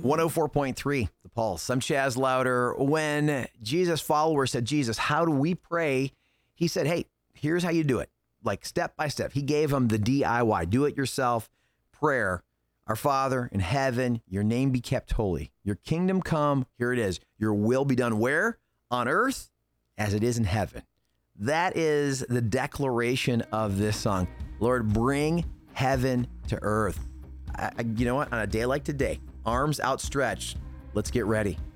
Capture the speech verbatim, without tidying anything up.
one oh four point three, The Pulse. I'm Chaz Louder. When Jesus' followers said, Jesus, how do we pray? He said, hey, here's how you do it. Like step by step. He gave them the D I Y, do it yourself prayer. Our Father in heaven, your name be kept holy. Your kingdom come. Here it is. Your will be done where? On earth as it is in heaven. That is the declaration of this song. Lord, bring heaven to earth. I, I, you know what? On a day like today, arms outstretched, let's get ready.